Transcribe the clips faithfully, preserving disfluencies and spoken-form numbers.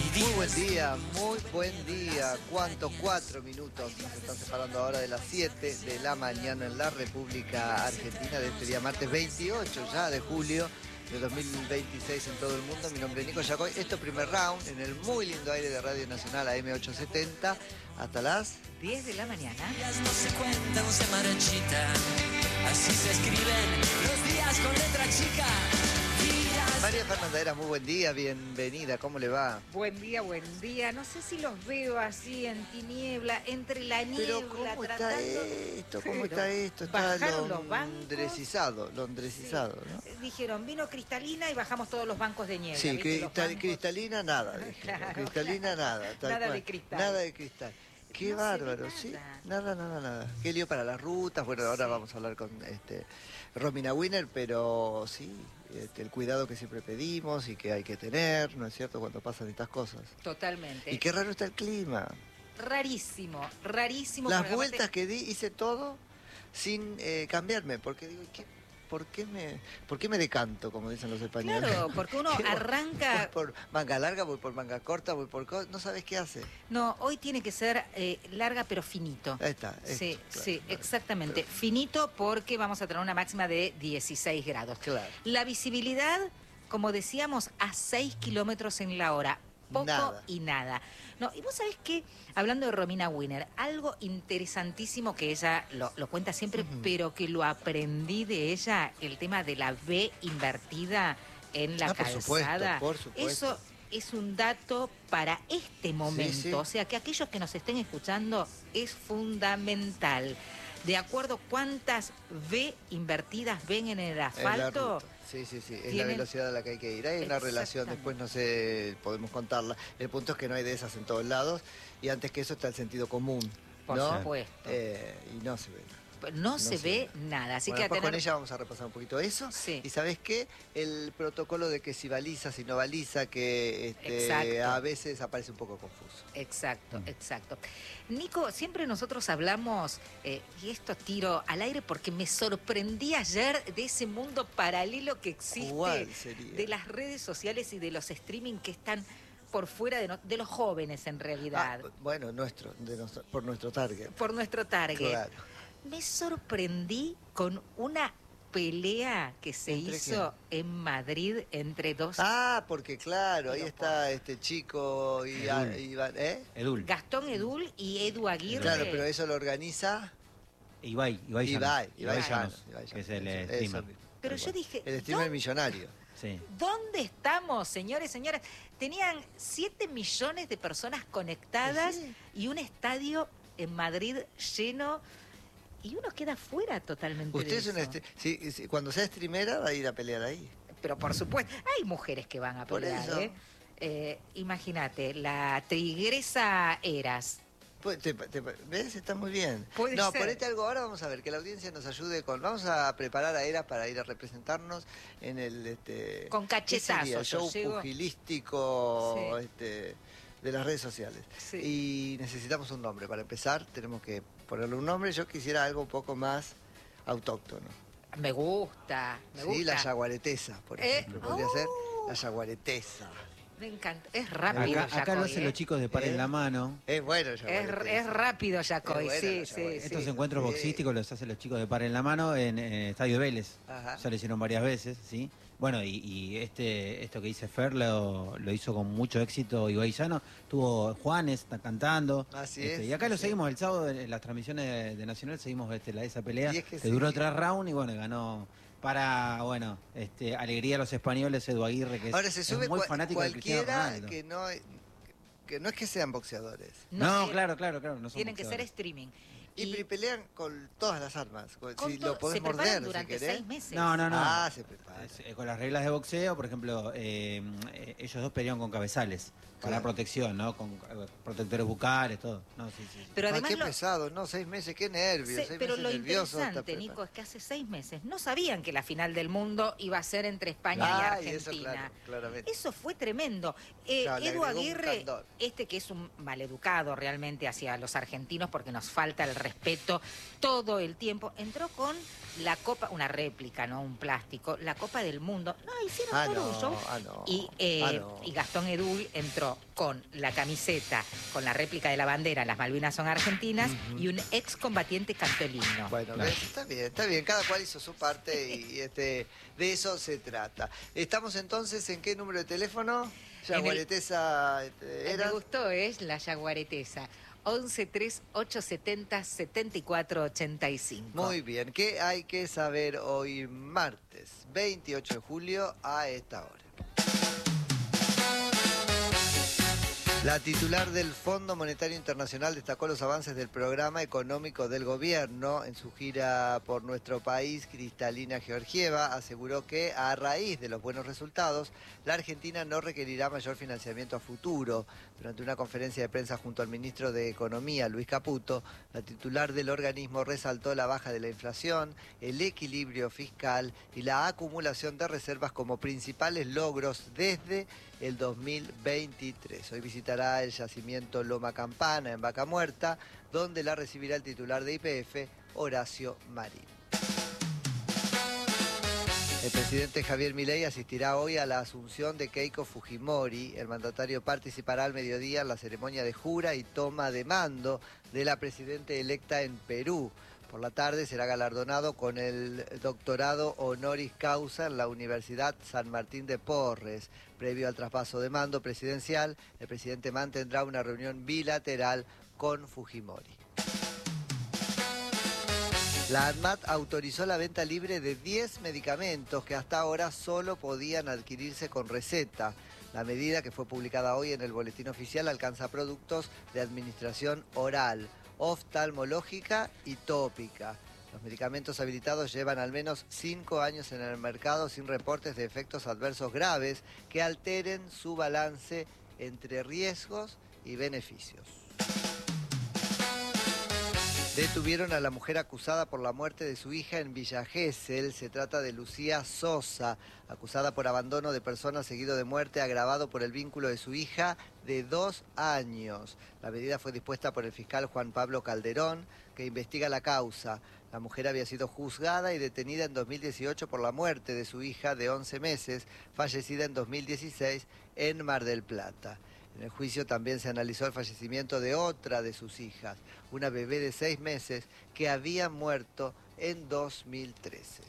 Muy buen día, muy buen día. ¿Cuántos? Cuatro minutos nos están separando ahora de las siete de la mañana en la República Argentina de este día martes veintiocho ya de julio de dos mil veintiséis en todo el mundo. Mi nombre es Nico Yacoy. Esto primer round en el muy lindo aire de Radio Nacional A M ochocientos setenta hasta las diez de la mañana. No se cuentan, se marchitan. Así se escriben los días con letra chica. María Fernanda Heras, muy buen día, bienvenida, ¿cómo le va? Buen día, buen día. No sé si los veo así en tiniebla, entre la niebla. Pero ¿cómo está tratando... esto? ¿Cómo Pero está esto? Está bajaron los bancos. londresizado, londresizado, sí. ¿no? Dijeron, vino cristalina y bajamos todos los bancos de niebla. Sí, ¿viste? Los cristal, bancos... cristalina nada, dijeron. Claro, Cristalina nada. Tal nada cual. de cristal. Nada de cristal. Qué No bárbaro, se ve ¿sí? nada. Nada, nada, nada. Qué lío para las rutas. Bueno, ahora Sí. vamos a hablar con este Romina Winner, pero sí, este, el cuidado que siempre pedimos y que hay que tener, ¿no es cierto?, cuando pasan estas cosas. Totalmente. Y qué raro está el clima. Rarísimo, rarísimo. Las porque vueltas aparte... que di, hice todo sin eh, cambiarme, porque digo, ¿qué? ¿Por qué, me, ¿Por qué me decanto, como dicen los españoles? Claro, porque uno ¿Qué voy? arranca... Voy por manga larga, voy por manga corta, voy por... co- No sabes qué hace. No, hoy tiene que ser eh, larga pero finito. Ahí está. esto, Sí, claro, sí, claro. exactamente. Pero- Finito porque vamos a tener una máxima de dieciséis grados. Claro. La visibilidad, como decíamos, a seis kilómetros en la hora. Poco Nada. y nada. No, y vos sabés que, hablando de Romina Winner, algo interesantísimo que ella lo, lo cuenta siempre, Ujú. pero que lo aprendí de ella, el tema de la V invertida en la Ah, por supuesto, calzada. por supuesto. Eso es un dato para este momento. sí. O sea, que aquellos que nos estén escuchando es fundamental. De acuerdo cuántas V invertidas ven en el En la asfalto, ruta. Sí, sí, sí, es la tienen- velocidad a la que hay que ir. Hay una relación, Exactamente. después no sé, podemos contarla. El punto es que no hay de esas en todos lados y antes que eso está el sentido común, por ¿no? supuesto. Eh, y no se ve. No, se se ve ve. nada. Así Bueno, que a después tener... con ella vamos a repasar un poquito eso. Sí. Y ¿sabes qué? El protocolo de que si baliza, si no baliza, que este, Exacto. a veces aparece un poco confuso. Exacto, exacto. Nico, siempre nosotros hablamos, eh, y esto tiro al aire porque me sorprendí ayer de ese mundo paralelo que existe, ¿Cuál sería? de las redes sociales y de los streaming que están por fuera de, no- de los jóvenes en realidad, Ah, bueno, nuestro, de nuestro- por nuestro target. por nuestro target. Claro. Me sorprendí con una pelea que se ¿Entre hizo en Madrid entre dos... Ah, porque claro, ahí Pero está por- este chico y, Edul. Iván, ¿eh? Edul. Gastón Edul y Edu Aguirre. Claro, pero eso lo organiza Ibai, Ibai Llanos. Ibai, Ibai Ibai Llanos, Llanos, Ibai que es Llanos, el eso, streamer. eso mismo, Pero tal yo cual. dije, El streamer ¿dónde- millonario. Sí. ¿Dónde estamos, señores, señoras? Tenían siete millones de personas conectadas Sí. y un estadio en Madrid lleno y uno queda fuera totalmente Usted de es eso. una... este- sí, sí, cuando sea streamera va a ir a pelear ahí. Pero por supuesto, hay mujeres que van a Por pelear, eso. ¿eh? Eh, imagínate, la tigresa Eras. Pues, te- te- ¿Ves? Está muy bien. Puede no, ser. ponete algo ahora, vamos a ver, que la audiencia nos ayude con... Vamos a preparar a Eras para ir a representarnos en el... Este, Con ¿qué cachetazos, sería? yo Show llego- pugilístico Sí. este, de las redes sociales. Sí. Y necesitamos un nombre. Para empezar, tenemos que ponerle un nombre. Yo quisiera algo un poco más autóctono. Me gusta, me Sí, gusta. la yaguaretesa, por Eh, ejemplo. Podría ser oh. la yaguaretesa. Me encanta. Es rápido, Acá, acá Yacoy, lo hacen ¿eh? los chicos de Par en ¿Eh? la Mano. Es bueno, Es, yaguaretesa. es rápido, Yacoy, Es buena sí, la sí, yaguaretesa. Estos sí. encuentros Sí. boxísticos los hacen los chicos de Par en la Mano en, en Estadio Vélez. Ajá. Ya lo hicieron varias veces, ¿sí? Bueno, y, y este esto que dice Fer lo, lo hizo con mucho éxito Ibai Llanos. Tuvo Juanes, está cantando. Así Este, es, Y acá lo sí. seguimos el sábado en las transmisiones de, de Nacional, seguimos este, la, esa pelea Y es que que sí. duró tres rounds y bueno, ganó para, bueno, este, alegría a los españoles, Edu Aguirre, que es, Ahora se es sube muy cua- fanático de Cristiano cualquiera Ronaldo. que no, que no es que sean boxeadores. No, sé, claro, claro, claro. No son Tienen que ser boxeadores. streaming. Y, Y pre- pelean con todas las armas. Con- con si todo- lo podés se preparan morder, si durante querés. seis meses. No, no, no. Ah, se prepara. Es, eh, con las reglas de boxeo, por ejemplo, eh, eh, ellos dos pelearon con cabezales para Claro. protección, ¿no? Con eh, protectores bucales, todo. No, sí, sí, sí. Pero Ah, además qué lo- pesado, ¿no? Seis meses, qué nervios. Sí, seis pero meses lo nervioso, interesante, está Nico, prepa- es que hace seis meses no sabían que la final del mundo iba a ser entre España Ah, y y eso, Argentina. claro, claramente. Eso fue tremendo. Eh, Claro, le Edu agregó un Aguirre, candor. este que es un maleducado realmente hacia los argentinos porque nos falta el respeto todo el tiempo. Entró con la copa, una réplica, no un plástico, la Copa del Mundo. No, hicieron Ah, todo no, un show. ah, no, y, eh, ah, no. y Gastón Edul entró con la camiseta, con la réplica de la bandera, las Malvinas son argentinas, Ujú. y un excombatiente cantó el himno. Bueno, Claro. ¿ves? Está bien, está bien. Cada cual hizo su parte y, y, este, de eso se trata. Estamos entonces en qué número de teléfono? En el- Yaguaretesa este, Eh, era. Me gustó, es la yaguaretesa. once tres ocho setenta setenta y cuatro ochenta y cinco. Muy bien. ¿Qué hay que saber hoy martes veintiocho de julio a esta hora? La titular del Fondo Monetario Internacional destacó los avances del programa económico del gobierno. En su gira por nuestro país, Cristalina Georgieva aseguró que a raíz de los buenos resultados, la Argentina no requerirá mayor financiamiento a futuro. Durante una conferencia de prensa junto al ministro de Economía, Luis Caputo, la titular del organismo resaltó la baja de la inflación, el equilibrio fiscal y la acumulación de reservas como principales logros desde el dos mil veintitrés. Hoy visitará el yacimiento Loma Campana en Vaca Muerta, donde la recibirá el titular de Y P F, Horacio Marín. El presidente Javier Milei asistirá hoy a la asunción de Keiko Fujimori. El mandatario participará al mediodía en la ceremonia de jura y toma de mando de la presidenta electa en Perú. Por la tarde será galardonado con el doctorado honoris causa en la Universidad San Martín de Porres. Previo al traspaso de mando presidencial, el presidente mantendrá una reunión bilateral con Fujimori. La ANMAT autorizó la venta libre de diez medicamentos que hasta ahora solo podían adquirirse con receta. La medida, que fue publicada hoy en el Boletín Oficial, alcanza productos de administración oral, oftalmológica y tópica. Los medicamentos habilitados llevan al menos cinco años en el mercado sin reportes de efectos adversos graves que alteren su balance entre riesgos y beneficios. Detuvieron a la mujer acusada por la muerte de su hija en Villa Gesell. Se trata de Lucía Sosa, acusada por abandono de personas seguido de muerte agravado por el vínculo de su hija de dos años. La medida fue dispuesta por el fiscal Juan Pablo Calderón, que investiga la causa. La mujer había sido juzgada y detenida en dos mil dieciocho por la muerte de su hija de once meses, fallecida en dos mil dieciséis en Mar del Plata. En el juicio también se analizó el fallecimiento de otra de sus hijas, una bebé de seis meses que había muerto en dos mil trece.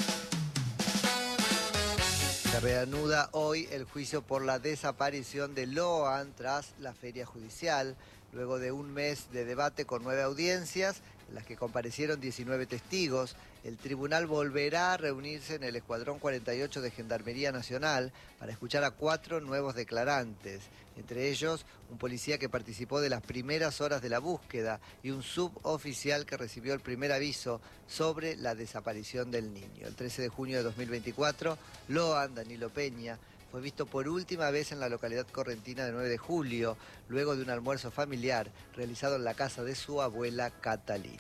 Se reanuda hoy el juicio por la desaparición de Loan tras la feria judicial, luego de un mes de debate con nueve audiencias, en las que comparecieron diecinueve testigos. El tribunal volverá a reunirse en el Escuadrón cuarenta y ocho de Gendarmería Nacional para escuchar a cuatro nuevos declarantes, entre ellos un policía que participó de las primeras horas de la búsqueda y un suboficial que recibió el primer aviso sobre la desaparición del niño. El trece de junio de dos mil veinticuatro, Loan Danilo Peña fue visto por última vez en la localidad correntina de nueve de julio, luego de un almuerzo familiar realizado en la casa de su abuela Catalina.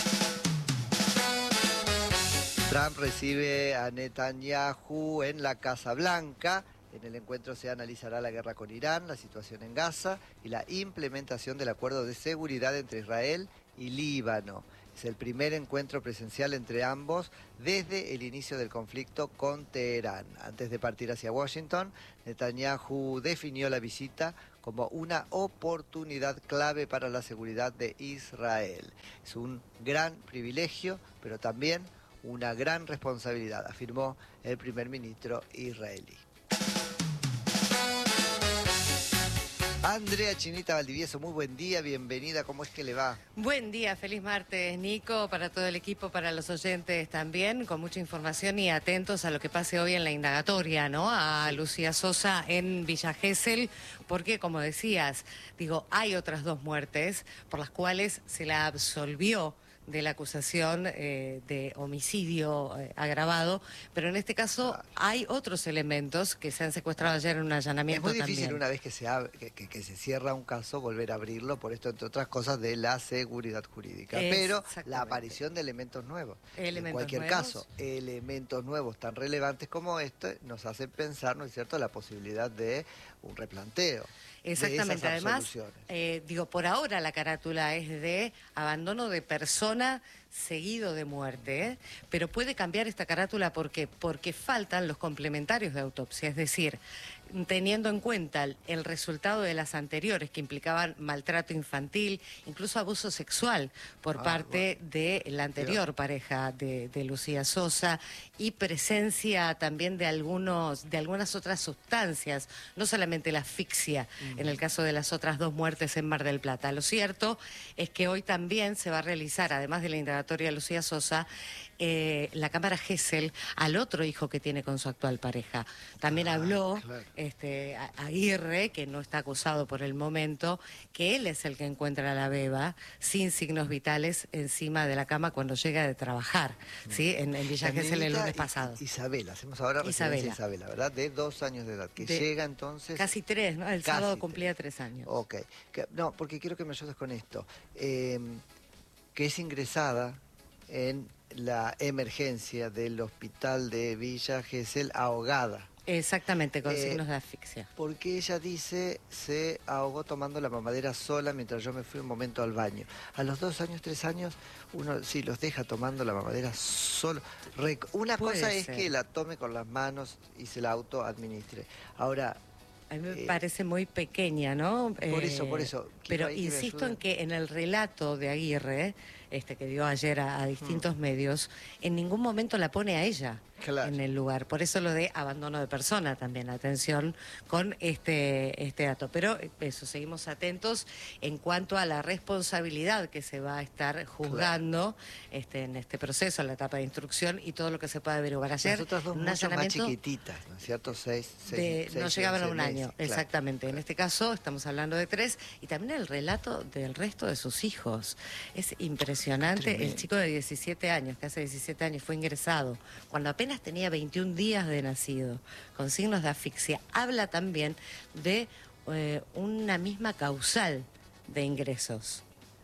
Trump recibe a Netanyahu en la Casa Blanca. En el encuentro se analizará la guerra con Irán, la situación en Gaza y la implementación del acuerdo de seguridad entre Israel y Líbano. Es el primer encuentro presencial entre ambos desde el inicio del conflicto con Teherán. Antes de partir hacia Washington, Netanyahu definió la visita como una oportunidad clave para la seguridad de Israel. Es un gran privilegio, pero también una gran responsabilidad, afirmó el primer ministro israelí. Andrea Chinita Valdivieso, muy buen día, bienvenida, ¿cómo es que le va? Buen día, feliz martes, Nico, para todo el equipo, para los oyentes también, con mucha información y atentos a lo que pase hoy en la indagatoria, ¿no? A Lucía Sosa en Villa Gesell, porque, como decías, digo, hay otras dos muertes por las cuales se la absolvió de la acusación eh, de homicidio eh, agravado, pero en este caso claro. hay otros elementos que se han secuestrado ayer en un allanamiento. Es muy difícil también. Una vez que se, abre, que, que, que se cierra un caso volver a abrirlo, por esto, entre otras cosas, de la seguridad jurídica. Pero la aparición de elementos nuevos. Elementos en cualquier nuevos. caso, elementos nuevos tan relevantes como este nos hacen pensar, ¿no es cierto?, la posibilidad de un replanteo. Exactamente, de esas además, absoluciones. eh, digo, por ahora la carátula es de abandono de persona seguido de muerte, ¿eh? Pero puede cambiar esta carátula porque porque faltan los complementarios de autopsia, es decir, teniendo en cuenta el, el resultado de las anteriores que implicaban maltrato infantil, incluso abuso sexual por Ah, parte bueno. de la anterior pareja de, de Lucía Sosa y presencia también de algunos de algunas otras sustancias, no solamente la asfixia mm. en el caso de las otras dos muertes en Mar del Plata. Lo cierto es que hoy también se va a realizar, además de la indagatoria de Lucía Sosa, eh, la cámara Gesell al otro hijo que tiene con su actual pareja. También ah, habló claro. este, a- Aguirre, que no está acusado por el momento, que él es el que encuentra a la beba sin signos vitales encima de la cama cuando llega de trabajar, ¿sí? En, en Villa La Gesell el nenita lunes I- pasado. Isabela, hacemos ahora referencia Isabela. a Isabela, ¿verdad? De dos años de edad, que De llega entonces... Casi tres, ¿no? El Casi sábado tres. cumplía tres años. Ok, que- no, porque quiero que me ayudes con esto. Eh, que es ingresada en la emergencia del hospital de Villa Gesell ahogada. Exactamente, con Eh, signos de asfixia. Porque ella dice, se ahogó tomando la mamadera sola mientras yo me fui un momento al baño. A los dos años, tres años, uno sí los deja tomando la mamadera solo. Rec- Una Puede cosa es ser. que la tome con las manos y se la autoadministre. Ahora, A mí me eh, parece muy pequeña, ¿no? por eso, por eso, quiero Pero ahí que me insisto ayuden. en que en el relato de Aguirre, este que dio ayer a, a distintos medios, en ningún momento la pone a ella Claro. en el lugar. Por eso lo de abandono de persona también. Atención con este, este dato. Pero eso, seguimos atentos en cuanto a la responsabilidad que se va a estar juzgando este, en este proceso, en la etapa de instrucción y todo lo que se pueda averiguar. Ayer, las otras dos un mucho más allanamiento chiquititas, ¿no es cierto? Seis, seis, de- seis, no llegaban a once un meses, año, claro. exactamente. En este caso estamos hablando de tres y también el relato del resto de sus hijos. Es impresionante. Tremendo. El chico de diecisiete años, que hace diecisiete años fue ingresado, cuando apenas tenía veintiún días de nacido, con signos de asfixia. Habla también de eh, una misma causal de ingresos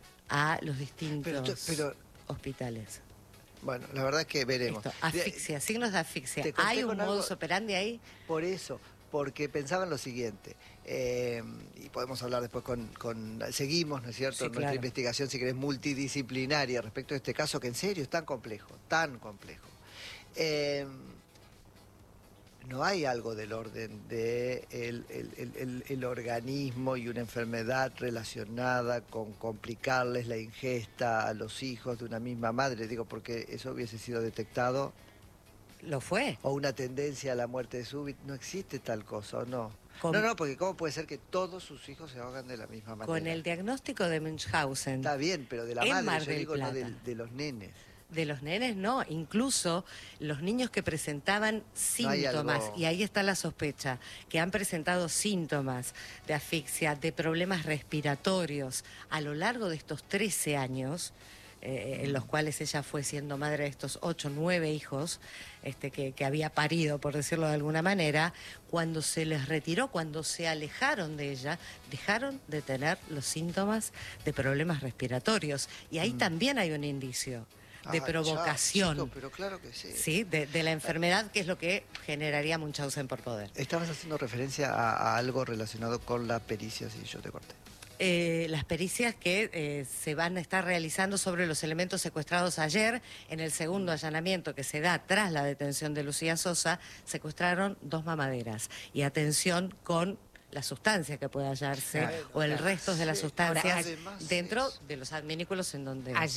a los distintos Pero tú- pero- hospitales. Bueno, la verdad es que veremos. Esto, asfixia, signos de asfixia. te conté ¿Hay un con algo- modus operandi ahí? Por eso, porque pensaba en lo siguiente, eh, y podemos hablar después con, con- seguimos, ¿no es cierto?, Sí, nuestra claro. investigación, si querés, multidisciplinaria respecto a este caso, que en serio es tan complejo, tan complejo. Eh, no hay algo del orden de el, el- el- el- el organismo y una enfermedad relacionada con complicarles la ingesta a los hijos de una misma madre, digo, porque eso hubiese sido detectado, Lo fue. o una tendencia a la muerte súbita, no existe tal cosa, ¿o no? Con- No, no, porque ¿cómo puede ser que todos sus hijos se ahogan de la misma manera? Con el diagnóstico de Munchausen. Está bien, pero de la en madre, Mar yo del digo, no Plata. de, de los nenes. De los nenes no, incluso los niños que presentaban No hay síntomas, algo- y ahí está la sospecha, que han presentado síntomas de asfixia, de problemas respiratorios a lo largo de estos trece años, eh, en los cuales ella fue siendo madre de estos ocho, nueve hijos este, que, que había parido, por decirlo de alguna manera, cuando se les retiró, cuando se alejaron de ella, dejaron de tener los síntomas de problemas respiratorios. Y ahí también hay un indicio de Ah, provocación, chao, chico, pero claro que sí. ¿sí? de, de la enfermedad, que es lo que generaría Munchausen por poder. Estabas haciendo referencia a, a algo relacionado con la pericia, si yo te corté. Eh, las pericias que eh, se van a estar realizando sobre los elementos secuestrados ayer, en el segundo allanamiento que se da tras la detención de Lucía Sosa, secuestraron dos mamaderas. Y atención con la sustancia que pueda hallarse Claro, o el claro, resto de las sí. sustancias Además, dentro eso. de los adminículos en donde... Ayer